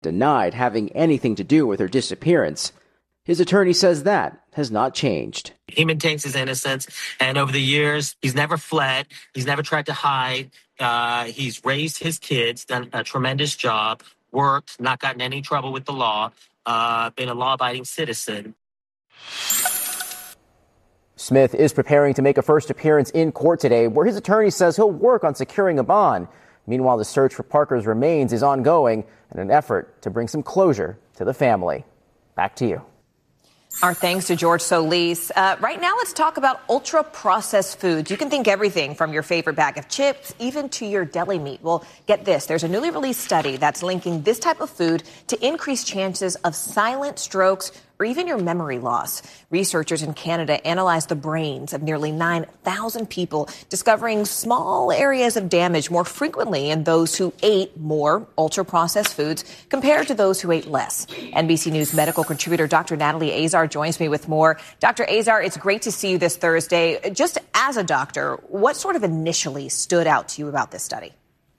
denied having anything to do with her disappearance. His attorney says that has not changed. He maintains his innocence, and over the years, he's never fled. He's never tried to hide. He's raised his kids, done a tremendous job, worked, not gotten any trouble with the law, been a law-abiding citizen. Smith is preparing to make a first appearance in court today, where his attorney says he'll work on securing a bond. Meanwhile, the search for Parker's remains is ongoing in an effort to bring some closure to the family. Back to you. Our thanks to George Solis. Right now, let's talk about ultra-processed foods. You can think everything from your favorite bag of chips, even to your deli meat. Well, get this. There's a newly released study that's linking this type of food to increased chances of silent strokes or even your memory loss. Researchers in Canada analyzed the brains of nearly 9,000 people, discovering small areas of damage more frequently in those who ate more ultra-processed foods compared to those who ate less. NBC News medical contributor Dr. Natalie Azar joins me with more. Dr. Azar, it's great to see you this Thursday. Just as a doctor, what sort of initially stood out to you about this study?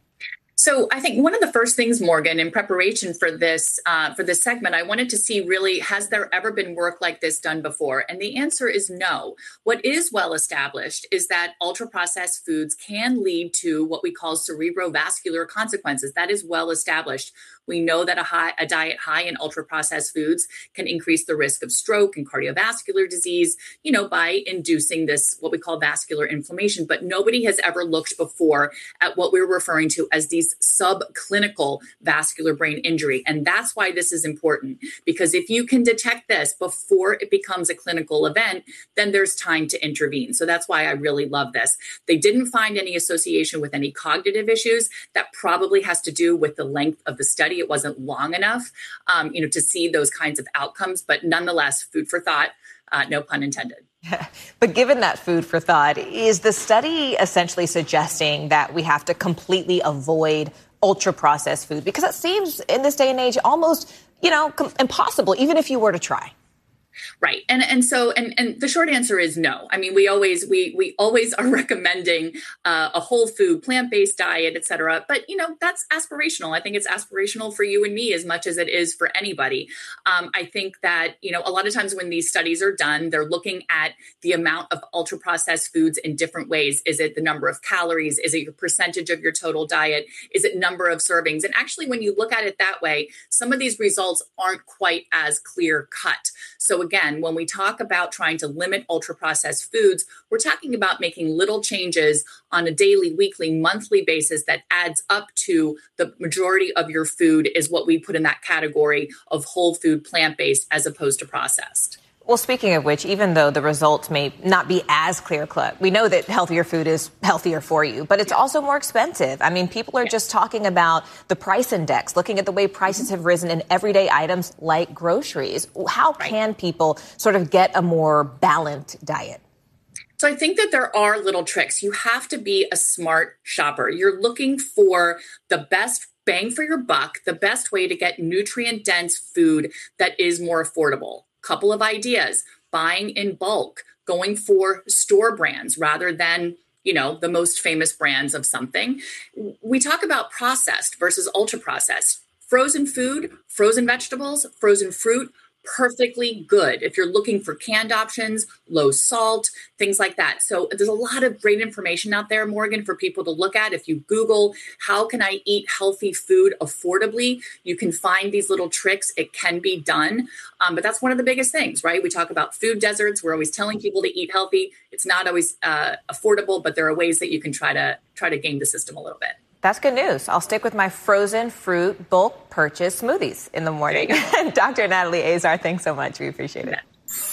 So I think one of the first things, Morgan, in preparation for this segment, I wanted to see really, has there ever been work like this done before? And the answer is no. What is well established is that ultra-processed foods can lead to what we call cerebrovascular consequences. That is well established. We know that a diet high in ultra-processed foods can increase the risk of stroke and cardiovascular disease, by inducing this, what we call vascular inflammation. But nobody has ever looked before at what we're referring to as these subclinical vascular brain injury. And that's why this is important, because if you can detect this before it becomes a clinical event, then there's time to intervene. So that's why I really love this. They didn't find any association with any cognitive issues. That probably has to do with the length of the study. It wasn't long enough, to see those kinds of outcomes. But nonetheless, food for thought, no pun intended. But given that food for thought, is the study essentially suggesting that we have to completely avoid ultra-processed food? Because it seems in this day and age almost, impossible, even if you were to try. Right. And so the short answer is no. I mean, we always are recommending a whole food, plant-based diet, et cetera. But, that's aspirational. I think it's aspirational for you and me as much as it is for anybody. I think that, a lot of times when these studies are done, they're looking at the amount of ultra-processed foods in different ways. Is it the number of calories? Is it your percentage of your total diet? Is it number of servings? And actually, when you look at it that way, some of these results aren't quite as clear cut. So again, when we talk about trying to limit ultra-processed foods, we're talking about making little changes on a daily, weekly, monthly basis that adds up to the majority of your food is what we put in that category of whole food, plant-based, as opposed to processed. Well, speaking of which, even though the results may not be as clear-cut, we know that healthier food is healthier for you, but it's also more expensive. I mean, people are just talking about the price index, looking at the way prices have risen in everyday items like groceries. How can people sort of get a more balanced diet? So I think that there are little tricks. You have to be a smart shopper. You're looking for the best bang for your buck, the best way to get nutrient-dense food that is more affordable. Couple of ideas: buying in bulk, going for store brands rather than, the most famous brands of something. We talk about processed versus ultra processed. Frozen food, frozen vegetables, frozen fruit, perfectly good if you're looking for canned options, low salt, things like that. So there's a lot of great information out there, Morgan, for people to look at. If you Google, how can I eat healthy food affordably? You can find these little tricks. It can be done. But that's one of the biggest things, right? We talk about food deserts. We're always telling people to eat healthy. It's not always affordable, but there are ways that you can try to game the system a little bit. That's good news. I'll stick with my frozen fruit bulk purchase smoothies in the morning. Dr. Natalie Azar, thanks so much. We appreciate it.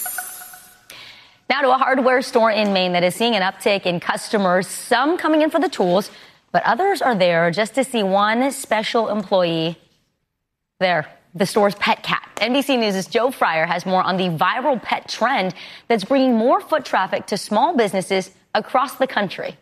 Now to a hardware store in Maine that is seeing an uptick in customers, some coming in for the tools, but others are there just to see one special employee there, the store's pet cat. NBC News' Joe Fryer has more on the viral pet trend that's bringing more foot traffic to small businesses across the country.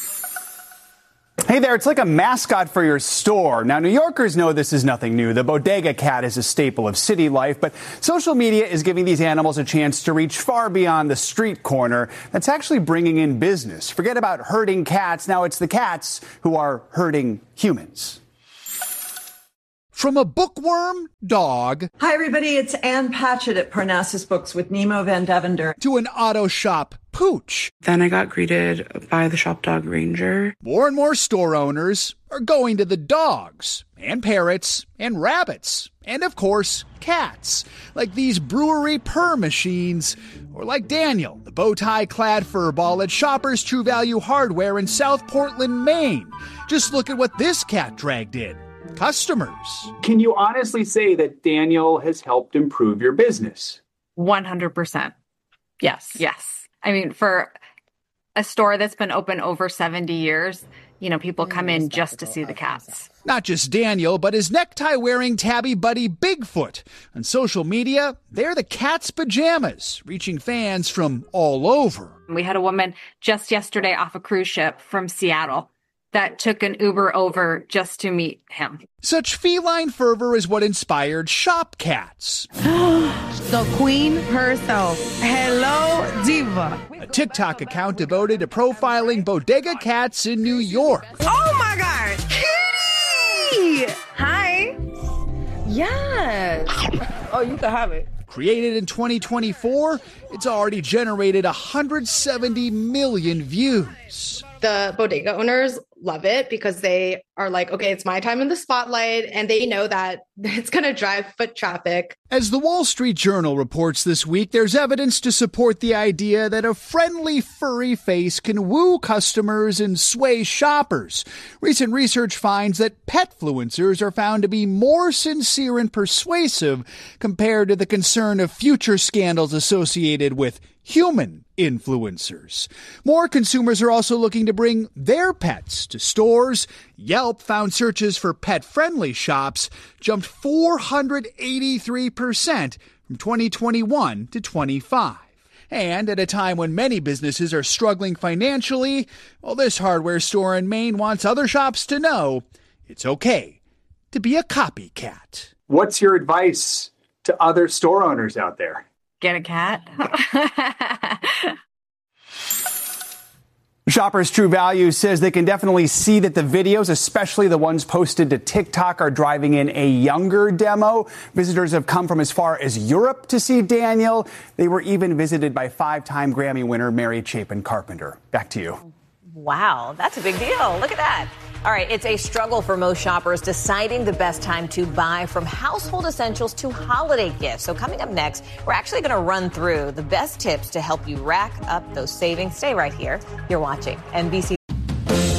Hey there, it's like a mascot for your store. Now, New Yorkers know this is nothing new. The bodega cat is a staple of city life, but social media is giving these animals a chance to reach far beyond the street corner. That's actually bringing in business. Forget about herding cats. Now it's the cats who are herding humans. From a bookworm dog. Hi, everybody. It's Ann Patchett at Parnassus Books with Nemo Van Devender. To an auto shop pooch. Then I got greeted by the shop dog Ranger. More and more store owners are going to the dogs and parrots and rabbits and, of course, cats, like these brewery purr machines, or like Daniel, the bow-tie-clad furball at Shoppers True Value Hardware in South Portland, Maine. Just look at what this cat dragged in. Customers. Can you honestly say that Daniel has helped improve your business? 100%. Yes. I mean, for a store that's been open over 70 years, people come in just to see the cats. Not just Daniel, but his necktie-wearing tabby buddy Bigfoot. On social media, they're the cat's pajamas, reaching fans from all over. We had a woman just yesterday off a cruise ship from Seattle that took an Uber over just to meet him. Such feline fervor is what inspired Shop Cats. The queen herself. Hello, Diva. A TikTok account devoted to profiling bodega cats in New York. Oh my God. Kitty! Hi. Yes. Oh, you can have it. Created in 2024, it's already generated 170 million views. The bodega owners love it because they are like, okay, it's my time in the spotlight, and they know that it's going to drive foot traffic. As the Wall Street Journal reports this week, there's evidence to support the idea that a friendly, furry face can woo customers and sway shoppers. Recent research finds that petfluencers are found to be more sincere and persuasive compared to the concern of future scandals associated with human influencers. More consumers are also looking to bring their pets to stores. Yelp found searches for pet-friendly shops jumped 483% from 2021 to 25. And at a time when many businesses are struggling financially, well, this hardware store in Maine wants other shops to know it's okay to be a copycat. What's your advice to other store owners out there? Get a cat. Shoppers True Value says they can definitely see that the videos, especially the ones posted to TikTok, are driving in a younger demo. Visitors have come from as far as Europe to see Daniel. They were even visited by 5-time Grammy winner Mary Chapin Carpenter. Back to you. Wow, that's a big deal. Look at that. All right, it's a struggle for most shoppers deciding the best time to buy, from household essentials to holiday gifts. So coming up next, we're actually going to run through the best tips to help you rack up those savings. Stay right here. You're watching NBC